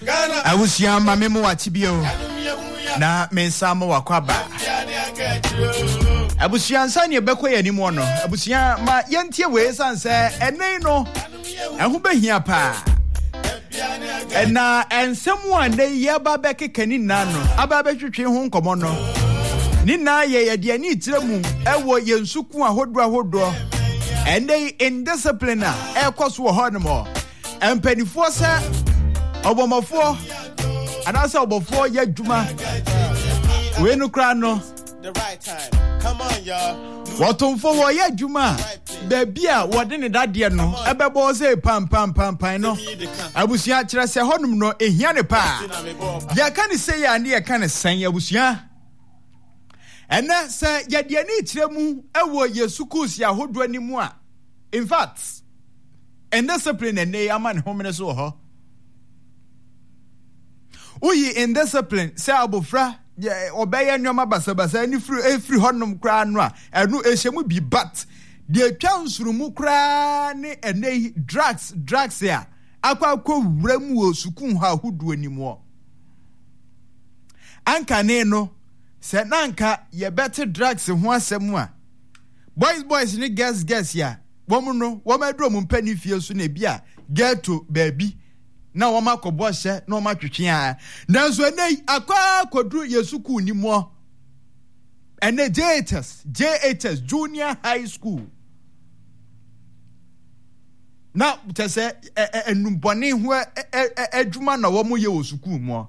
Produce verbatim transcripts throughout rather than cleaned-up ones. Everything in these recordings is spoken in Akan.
Awusia mame mo watibio na mensa mo wakwaba abusia nsa ne beko ya nimu no abusia ma yentie we sanse enen no ehu behia pa ena ensemu ande ye ba bekekani nano aba betwetwe ho nkomo no ni na ye ye de ani tiremu ewo yensuku ahodo ahodo ende indiscipline e koso ho no mo empanifo se obomofo anasa obofo ye dwuma we no kra no the right time. Come on, y'all. Watomfo wo ye dwuma baabi a wode ne dade no ebebo se pam pam pam pam no abusia kire se honum no ehia ne pa ya kan se ya ne ya kan san abusia ene se ya de ani kire mu ewo yesukusi ahodo animu a in fact and discipline ne aman homene so ho uyi in discipline se abofra obeye nyoma basabasa ni free e free honum kra no a enu ehemu bi but de twa nsurumu kra ne ene drugs drugs ya akwa akwa wuramu osukun ha hudu animu anka ne no se nanka ye better drugs ho asemu a boys boys ni girls girls ya womu no womadro mu mpani fie so na bia get to baby na woma kobo hye na woma twetwe a nanso enei akwa kodru yesuku ni mo ene J H S J H S Junior High School na tese enumbone ho adwuma na womo ye osuku mo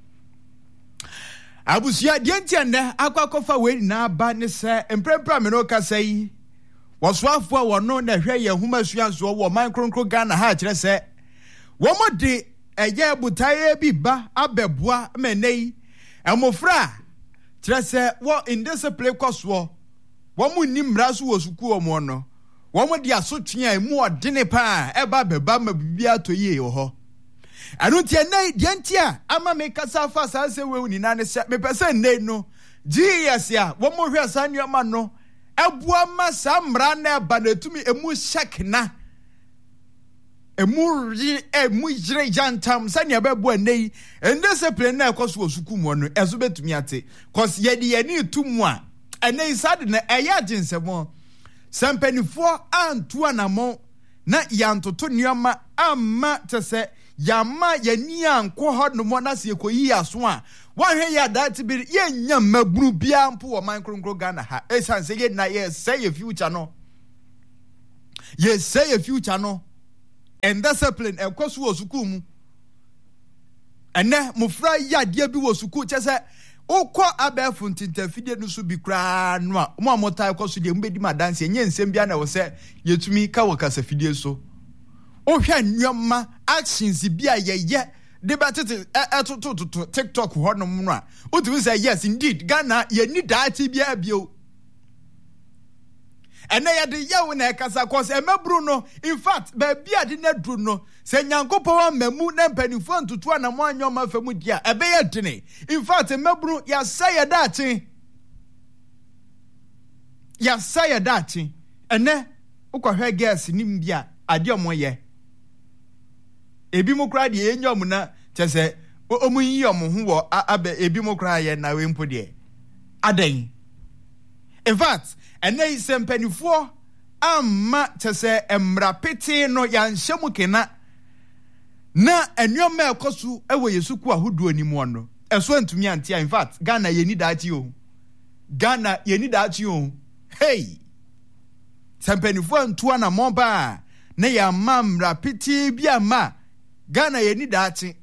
abusia dientia ne akwa kofa we na ba ne se emprempra me no ka sai waswafo a wono na hwe ye huma suanso wo man kronkro Ghana ha kire se womo de eye butaye bi ba abeboa menei emofra kire se wo indiscipline koso womo nimra so wo suku omo no womo de asotwe emu odene pa eba beba mabibia toye ho anunti enei dientia ama me kasa fa sanse we ni na ne se me pese nei no Jesus ya womo hwe asanua no ebua ma samra na ba na tumi emu shakna emu ri emu jire jantam sanya bebu anei indiscipline na ekoso osuku mu no ezo betumi ate cause ye de ye ni tumu a anei sad na eya jinsemo sampanifo antu anamo na yantoto nioma amma tese yama yani anko hono mo na se ekoyi aso a wahwe ya that bi ye nya maburu bia mpo wo man kronkro Ghana ha esan se ye na ye say your future no ye say your future no and discipline e kwaso osuku mu ene mufra ya de bi wo suku chese ukọ abefu ntintafide no so bi kra no a mo amota kwaso de mbedi madanse nye nsem bia na wo se yetumi ka wo kasa fidie so ohwa nyoma actions bia ye ye de batete etototo TikTok ho no mu a utu say yes indeed Ghana ye ni daati bia bio ene ye de ye na kasa cause emabru no in fact ba bia de na dru no se nyankopon wa mamu na mpanifo ntutu na mo anyoma famu dia ebe ye dene in fact emabru ya say ye daati ya say ye daati ene ukọhwe girls nim bia ade omoye ebi mo kra de enyom na chese omu yiyom ho wo abe ebi mo kra ye na we mpo de adan in fact enei sempanifo amma chese emra pete no yanhyemu kena na enyom ma ekosu ewo yesuku ahodo animu no eso antumi antia in fact Ghana ye ni daati o Ghana ye ni daati o hey sempanifo antu ana momba na ya mamra pete bia ma Ghana ye ni daati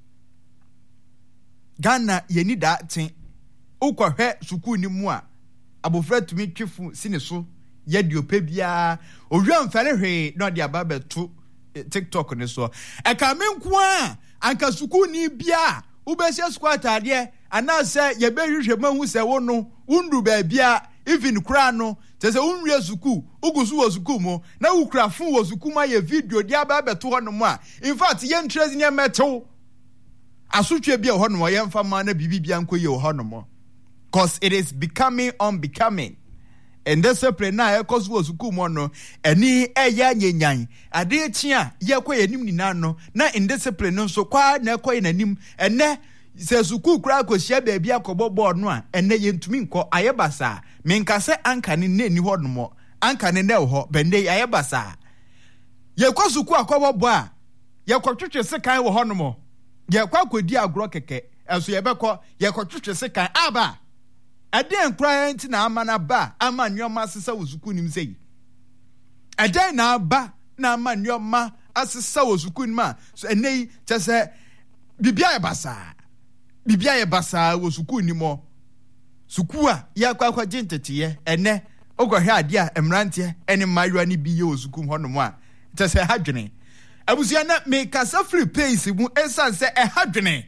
Ghana ye ni daati ukọhwe suku ni mu a abofra tumi twifu sine so ye de opa bia owia mfare hwe na de aba beto TikTok ne so e ka menku a anka suku ni bia ubehye squat ade ana se ye behwehwe mahu se wo no undu ba bia even kura no tese unwie suku ugusu wo suku mo na ukura fun wo suku ma ye video dia ba beto ho no mo a in fact ye ntrezi ne meto asotwe bia ho no mo ye mfa ma na bibibia nko ye ho no mo cause it is becoming unbecoming indiscipline na ekɔ so sukuu mu no eni eya nyenyan ade echi a yekɔ yenim nina no na indiscipline nso kwa na ekɔ yenanim ene se sukuu kura akɔhyia baabi akɔbɔ bɔɔl no a ene yentumi nkɔ ayebasa menkase anka ne ne ni hɔ no mo anka ne ne hɔ bende ayebasa yekɔ sukuu akɔbɔ bɔɔl a yekɔ twetwe sekan wɔ hɔ no mo yekɔ akɔdi agorɔ kɛkɛ ɛso yebɛkɔ yekɔ twetwe sekan aba Aden crying to na amana ba aman your master was kunim say. Aden na ba na man your ma as a saw was kunma so and nay just say Bibia basa Bibia basa was kunimo Sukua ya kwa kwa jintati ye ene ogo ha dia emrantie ene mayuani bi ye osukum honomwa just say hadwene abusia na me kasa free pace mu esan say e hadwene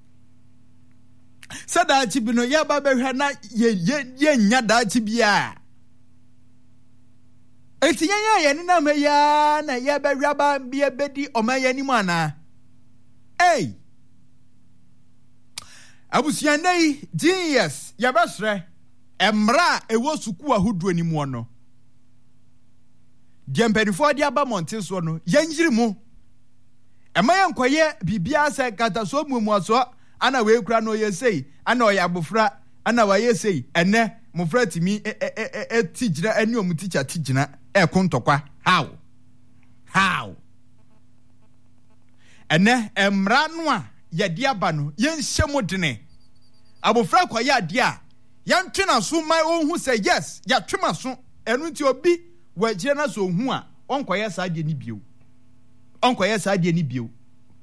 Sada chibino ya baba na ye ye ye nya da chibia. Eti nya ya ni na me ya na ya ba ba bia bedi o ma ya ni mu ana. Hey. Abusia nei genius ya basre emra ewo suku ahudu ani mu no. Jemperifo dia ba monte so no yanjiri mu. Ema ya nkoye bibia se kata so mu mu so ana we kura no ye sei ana oya bofra ana wa ye sei ene mofra timi e e e tijira ani omu teacher tijina e kontokwa how how ene emra no a ye dia ba no ye nhyem dene abofra kwa ya dia ya ntwena so mai ohun say yes ya twema so enu nti obi wa gire na so ohun a onkoye sa de ni bio onkoye sa de ni bio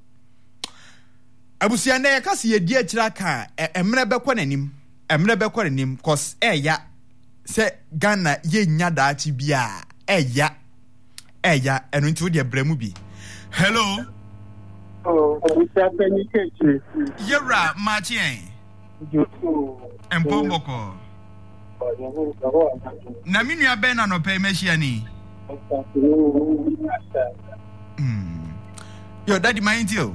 Abusia na yakase yedi akira ka emre bekɔ nanim emre bekɔ nanim cause eya se Ghana ye nya daachi bia eya eya enu nti de bramu bi hello oh Abusia tani kechi yera machien empomoko na minua ben na no pay machia ni mm yo daddy mind you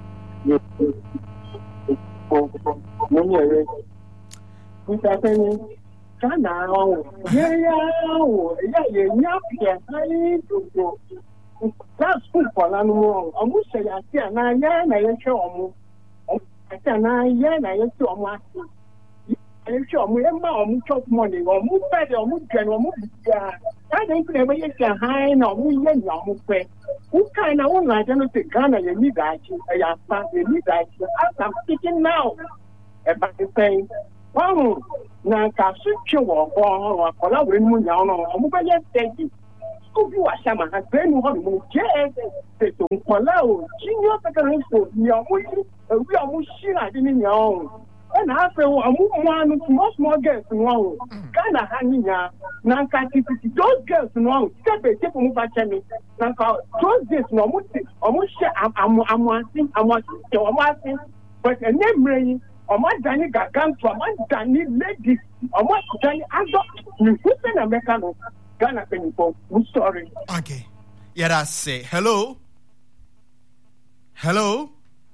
That's good for animal. I must say, I see a nine and I show you. I say nine and I show you. I show me a mom chop money or move better or move general move. I don't never get a high no move young. Who kind of one I don't say Ghana, you need that. I have found you need that. I'm speaking now about the same. Wow, now, I switch you or color when you know, I'm going to take it. You are some has been one more jet. They don't follow. Junior secondary school, we are almost I didn't know. And after a one small small girls in one kind of hanging now. Those girls in one step a tip of my channel. Now, those days, no more almost I'm I'm watching, I'm watching, I'm watching, but a name ring. Ọmọ Dani gagan to ọmọ Dani ladies ọmọ Dani adult ni Hussein Americano Ghana people we sorry. Okay, yeah, that's say hello, hello.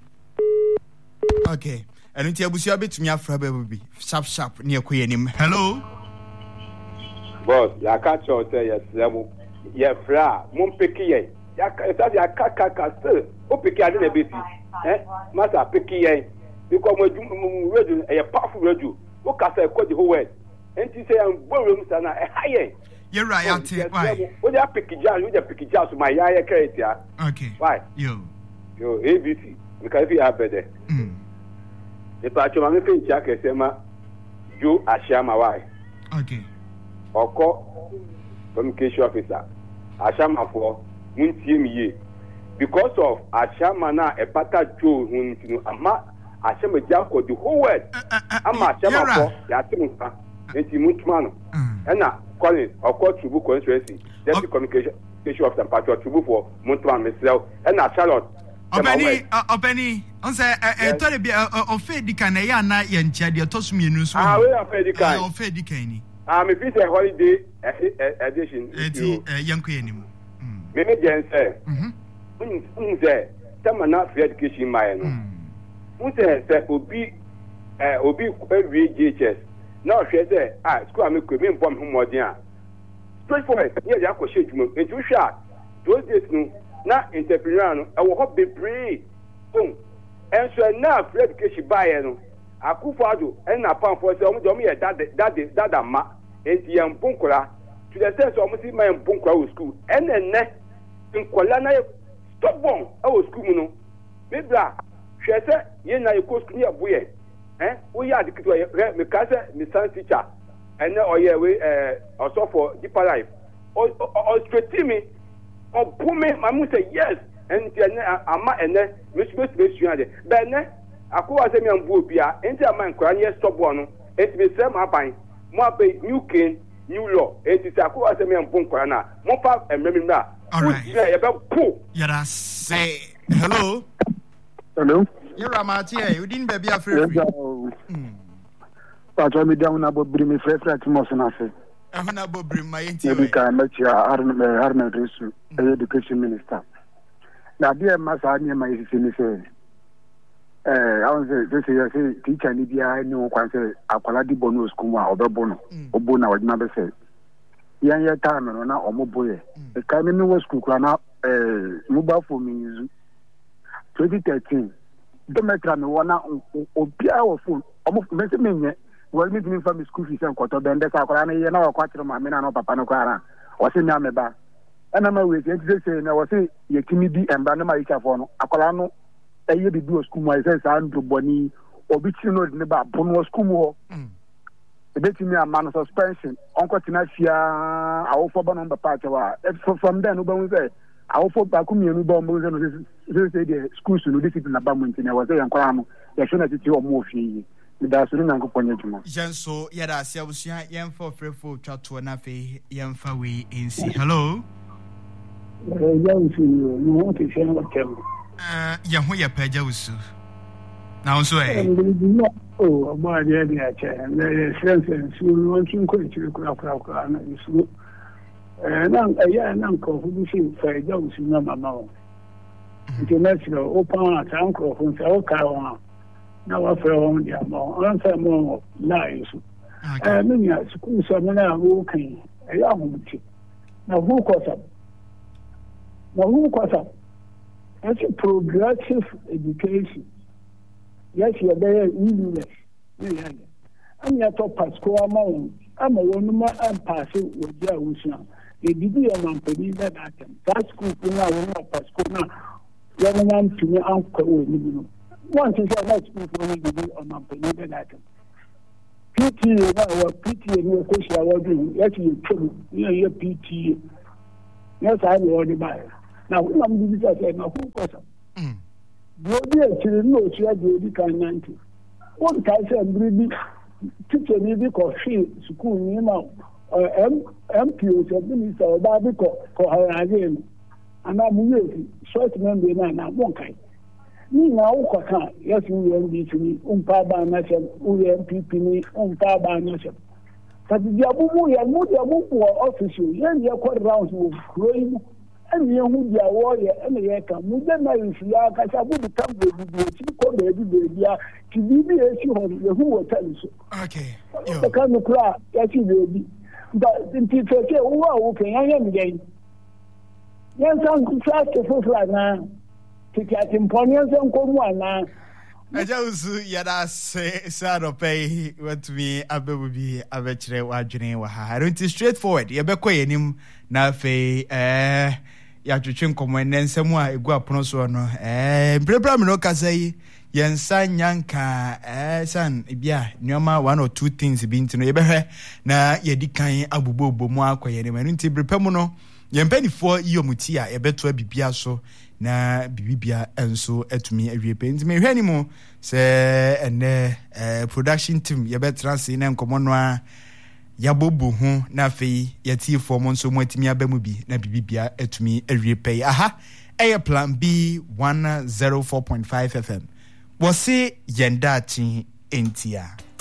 Okay, and until we see a bit me after baby sharp sharp near Queenim. Hello, boss. Ya catch out there yes level. Ya fra mum peki ye. Ya sa ya kaka kaka o peki ade na beti. Eh, masa peki ye. Because when radio a powerful radio, what can say the whole world? And to say I'm borrowing sana a higher. You're right, Auntie. Why? What you pick jazz, you just pick jazz to my eye character. Okay. Why? You. You A B C. Because we are better. Hmm. If I told me to check a sema, you Ashama why? Okay. Or call communication officer. Ashama for one team ye. Because of Ashama na a pata Joe whom you know, Ashama Jacko, the whole world. I'm a Shama for Yatimuka, and Timutman. And now, calling or call Trubu constituency, deputy communication of Saint Patrick Trubu for Muntman myself, and now Charlotte. Openi, Openi, on say, I thought it be a Fedi Canayana and Chadia Tosmi News. Ah, we are Fedi Can. Fedi Canny. I'm a visit holiday edition. Young Queen. Maybe Jen said, Hm, say, some not free education, my. Musa say obi eh obi every G H S now she say ah school am ko me inform him modern straightforward yɛ de akɔhyɛ adwuma nti wohwɛ a those days no na entrepreneur no ɛwɔ hɔ bebree boom ɛnso ɛna free education baeɛ no Akufo-Addo ɛna apamfoɔ sɛ ɔmo de ɔmo yɛ dada dada dada ma nti yɛn mpo nkɔla to the sense ɔmo si ma yɛn mpo nkɔla wɔ school ɛna ɛnɛ nkɔla na yɛ stubborn ɛwɔ school mu no bibla hwɛ sɛ yɛn na yɛ kɔ school yɛ bo yɛ ɛn woyɛ ade ketewa yɛ meka sɛ me science teacher ɛnɛ ɔyɛ we ɛɛ ɔsɔfo deeper life ɔ ɔ ɔstraighten me ɔpo me ma mu sɛ yes ɛnti ɛnɛ ama ɛnɛ mesu mesu mesu ade bɛn ɛnɛ Akwa se mi ambu obia enti ama nkora nye stopbo no enti be sɛ ma ban mo abe new king new law enti se akwa se mi ambu nkora na mo pa ememi na alright ye be po yara say hello hello you ramati e you didn't baby afre free mm pa to mi down na bobri mi frɛ frɛ timo so na se eh na bobri ma yenti we ka ma chia arna arna resu education minister na dia ma sa ni ma yisi ni se eh I want to say say say teacher ni bia ni won kwan say akwala di bonus school mu a obebo no obo na wadina be say yan ye time no na omobo ye e ka me me wo school kra na eh mobile phone use twenty thirteen demetra me wona obia wo phone omo me se menye well me me from school fees en koto bende sa akwala na ye na wakwa kire ma me na no papa no kwara o se me ameba ana ma we say say na wo say ye kimi di emba na ma yicha fo no akwala no eye bi do school my sense and boni obi ti no ne ba bono school mo mm e beti me amano suspension onko tina fia awofo ba no papa achewa from then no ba hu say awofo ba ku mienu ba mo no say say the schools no discipline ba mo ntina wa say yankora no ye hwe na titi o mo ofie me da so na nkopɔ nyadwuma jenso ye da ase abusua yemfa frefo twato na fe yemfa we nsi hello eh ya usu no te hwe na tem Uh, yeah, who you pay Jawsu? Now, so eh, oh, my dear, and the sense and soon want to quit you, crap, and you and a young uncle who see for Jawsu, no, mamma. International open at uncle from South Carolina. Now, I fell on the amount, answer more lies. And many at school, some are walking a young kid. Now, who caught up? Now, who caught up? That's a progressive education. Yes, you're very English. I'm not a Pasco amount. I'm a woman and passing with Jawusna. They did a man to be that atom. That's school now, Pasco now. Young man to me, uncle. Once is a nice school for me to do a man to be that atom. P T A, or P T A, no question I was doing. Yes, you true. You're P T A. Yes, I will already buy it. Now, we have to do that. Now, who caused them? Body actually knows you are the kind ninety. One can say, really, teacher maybe called she school, you know, M P O, minister, or Babico, for her again. And I'm really short member now, one kind. Me now, yes, we are be to me, Umpaba Nation, we are P P, Umpaba Nation. But the Abu, you are more than official, then you are quite round with growing. And you who be a warrior and the Eka, Mudana is Yaka, I would become the Chico baby baby to be a shoe who will tell you so. Okay. The kind of cry, yes, you will be. But the teacher say, oh, okay, I am again. Yes, I'm trying to fulfill now. To get imponions and come one now. I just yada say, sad or pay what me, Abe will be a veteran, Wajane, Waha. I don't straightforward. Yabeko him na fe, eh. Ya twetwe nkɔmɔ nen nsɛm a egu apono so no eh brabra me no kasa yi yensa nyanka eh san bia nneoma one or two things bi ntino yebehwɛ na yedi kan abubobo mu akɔyɛ ne manu nti brepɛ mu no yempanifo yomuti a yebeto abibia so na bibibia enso atumi awie pe nti mehwɛ ni mu sɛ ene eh production team yebetra se ne nkɔmɔ no a yabobu hu na fei yati form nso mo atimi abamu bi na bibibia atumi awie pay aha eye plan B one oh four point five F M wose yenda chi entia